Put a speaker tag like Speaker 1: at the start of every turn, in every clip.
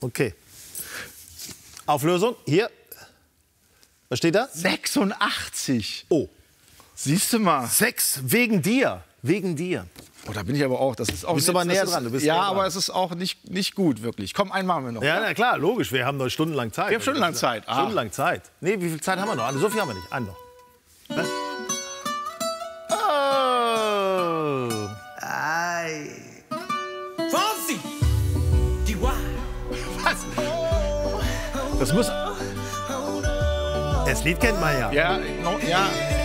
Speaker 1: Okay. Auflösung, hier. Was steht da?
Speaker 2: 86.
Speaker 1: Oh.
Speaker 2: Siehst du mal.
Speaker 1: 6 wegen dir. Wegen dir.
Speaker 2: Oh, da bin ich aber auch. Das ist auch.
Speaker 1: Du bist aber näher dran.
Speaker 2: Ja, aber es ist auch nicht gut, wirklich. Komm, einen machen wir noch.
Speaker 1: Ja, na klar, logisch. Wir haben noch stundenlang Zeit.
Speaker 2: Wir haben stundenlang Zeit.
Speaker 1: Stundenlang Zeit. Nee, wie viel Zeit haben wir noch? So viel haben wir nicht. Einen noch. Was? Oh.
Speaker 3: Ay.
Speaker 4: Fonsi! Chihuahua!
Speaker 1: Was? Das muss... Das Lied kennt man ja.
Speaker 2: Ja, ja.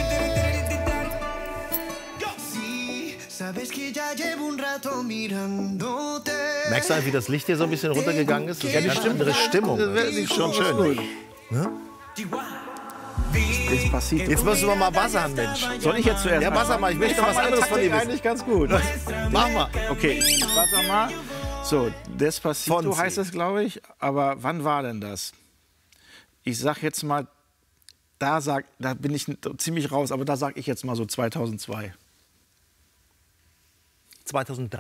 Speaker 1: Merkst du halt, wie das Licht hier so ein bisschen runtergegangen ist? Das ist eine ganz andere Stimmung. Das ist schon schön. Ja? Jetzt müssen wir mal buzzern, Mensch.
Speaker 2: Soll ich jetzt zuerst?
Speaker 1: Ja, buzzer mal. Ich möchte was anderes von dir wissen.
Speaker 2: Eigentlich ganz gut.
Speaker 1: Mach mal.
Speaker 2: Okay, ich buzzer mal. So, Despacito
Speaker 1: Fonsi.
Speaker 2: heißt es, glaube ich. Aber wann war denn das? Ich sag jetzt mal, da bin ich ziemlich raus, aber da sag ich jetzt mal so 2002.
Speaker 1: 2003.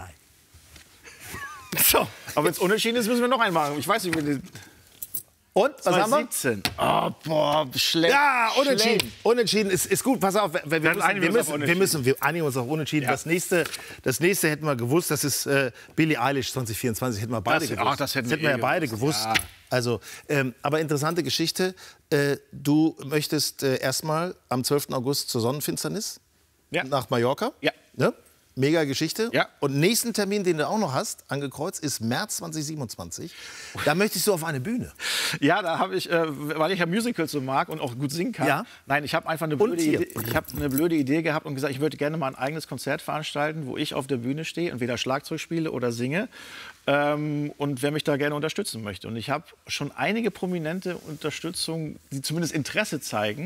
Speaker 2: So, aber wenn es unentschieden ist, müssen wir noch einen machen. Ich weiß nicht, wie
Speaker 1: Und, was haben wir?
Speaker 2: 17. Oh, boah, schlecht.
Speaker 1: Ja, unentschieden.
Speaker 2: Schlecht.
Speaker 1: Unentschieden ist gut. Pass auf, wir einigen uns auf unentschieden.
Speaker 2: Ja.
Speaker 1: Das nächste hätten wir gewusst, das ist Billie Eilish 2024. Hätten wir beide gewusst.
Speaker 2: Das hätten
Speaker 1: wir ja beide gewusst.
Speaker 2: Ja.
Speaker 1: Also, aber interessante Geschichte. Du möchtest erstmal am 12. August zur Sonnenfinsternis nach Mallorca.
Speaker 2: Ja.
Speaker 1: Ne? Mega Geschichte.
Speaker 2: Ja.
Speaker 1: Und nächsten Termin, den du auch noch hast, angekreuzt, ist März 2027. Da möchtest du auf eine Bühne.
Speaker 2: Ja, da habe ich, weil ich ja Musicals so mag und auch gut singen kann.
Speaker 1: Ja.
Speaker 2: Nein, ich habe einfach eine blöde Idee. Ich habe eine blöde Idee gehabt und gesagt, ich würde gerne mal ein eigenes Konzert veranstalten, wo ich auf der Bühne stehe, entweder Schlagzeug spiele oder singe. Und wer mich da gerne unterstützen möchte. Und ich habe schon einige prominente Unterstützung, die zumindest Interesse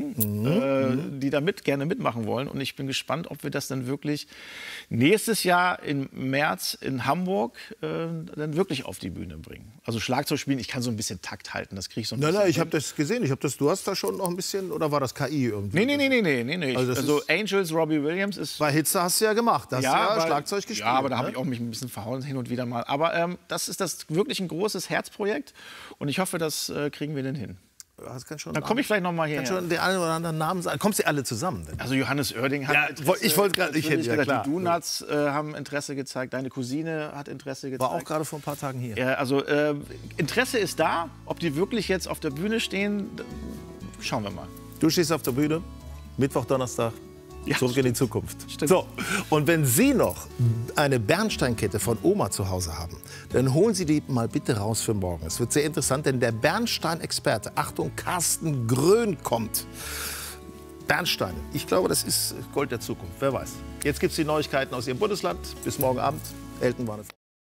Speaker 2: zeigen, die da gerne mitmachen wollen. Und ich bin gespannt, ob wir das dann wirklich nächstes Jahr im März in Hamburg dann wirklich auf die Bühne bringen. Also Schlagzeug spielen, ich kann so ein bisschen Takt halten, das kriege ich so ein bisschen.
Speaker 1: Nein, ich habe das gesehen. Du hast da schon noch ein bisschen, oder war das KI irgendwie?
Speaker 2: Nee. Also Angels, Robbie Williams ist...
Speaker 1: Bei Hitze hast du ja gemacht, da hast du ja Schlagzeug gespielt.
Speaker 2: Ja, aber da habe ich auch mich ein bisschen verhauen hin und wieder mal. Aber das ist wirklich ein großes Herzprojekt und ich hoffe, das kriegen wir denn hin. Dann komme ich vielleicht noch mal hierher.
Speaker 1: Kannst schon den einen oder anderen Namen sagen? Kommst du alle zusammen? Denn?
Speaker 2: Also Johannes Oerding hat
Speaker 1: Interesse. Ich wollte gerade,
Speaker 2: die Donuts haben Interesse gezeigt, deine Cousine hat Interesse gezeigt.
Speaker 1: War auch gerade vor ein paar Tagen hier.
Speaker 2: Ja, also Interesse ist da, ob die wirklich jetzt auf der Bühne stehen, schauen wir mal.
Speaker 1: Du stehst auf der Bühne, Mittwoch, Donnerstag.
Speaker 2: Ja,
Speaker 1: zurück in die Zukunft.
Speaker 2: Stimmt.
Speaker 1: So, und wenn Sie noch eine Bernsteinkette von Oma zu Hause haben, dann holen Sie die mal bitte raus für morgen. Es wird sehr interessant, denn der Bernstein-Experte, Achtung, Carsten Grön kommt. Bernstein, ich glaube, das ist Gold der Zukunft, wer weiß. Jetzt gibt es die Neuigkeiten aus Ihrem Bundesland. Bis morgen Abend. Elton war es.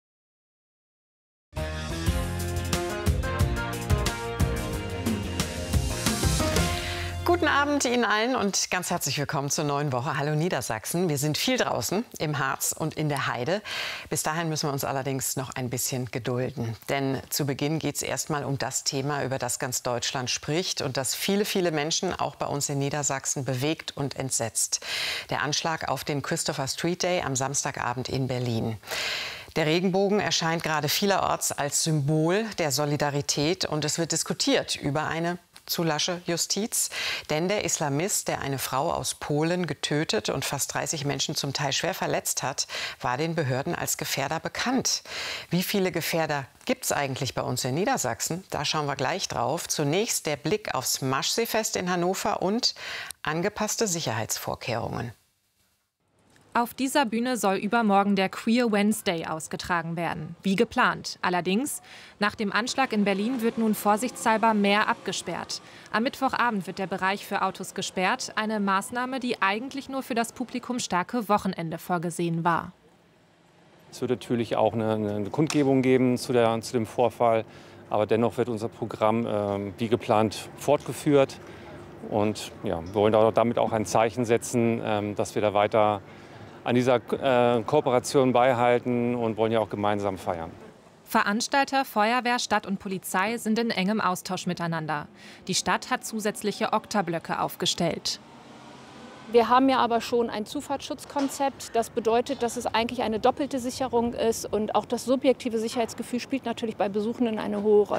Speaker 5: Guten Abend Ihnen allen und ganz herzlich willkommen zur neuen Woche. Hallo Niedersachsen. Wir sind viel draußen im Harz und in der Heide. Bis dahin müssen wir uns allerdings noch ein bisschen gedulden. Denn zu Beginn geht es erst mal um das Thema, über das ganz Deutschland spricht und das viele, viele Menschen auch bei uns in Niedersachsen bewegt und entsetzt. Der Anschlag auf den Christopher Street Day am Samstagabend in Berlin. Der Regenbogen erscheint gerade vielerorts als Symbol der Solidarität und es wird diskutiert über eine zu lasche Justiz. Denn der Islamist, der eine Frau aus Polen getötet und fast 30 Menschen zum Teil schwer verletzt hat, war den Behörden als Gefährder bekannt. Wie viele Gefährder gibt es eigentlich bei uns in Niedersachsen? Da schauen wir gleich drauf. Zunächst der Blick aufs Maschseefest in Hannover und angepasste Sicherheitsvorkehrungen.
Speaker 6: Auf dieser Bühne soll übermorgen der Queer Wednesday ausgetragen werden, wie geplant. Allerdings, nach dem Anschlag in Berlin wird nun vorsichtshalber mehr abgesperrt. Am Mittwochabend wird der Bereich für Autos gesperrt, eine Maßnahme, die eigentlich nur für das Publikum starke Wochenende vorgesehen war.
Speaker 7: Es wird natürlich auch eine Kundgebung geben zu dem Vorfall, aber dennoch wird unser Programm wie geplant fortgeführt. Und ja, wir wollen damit auch ein Zeichen setzen, dass wir da weiter an dieser Kooperation beibehalten und wollen ja auch gemeinsam feiern.
Speaker 6: Veranstalter, Feuerwehr, Stadt und Polizei sind in engem Austausch miteinander. Die Stadt hat zusätzliche Oktablöcke aufgestellt.
Speaker 8: Wir haben ja aber schon ein Zufahrtsschutzkonzept. Das bedeutet, dass es eigentlich eine doppelte Sicherung ist. Und auch das subjektive Sicherheitsgefühl spielt natürlich bei Besuchenden eine hohe Rolle.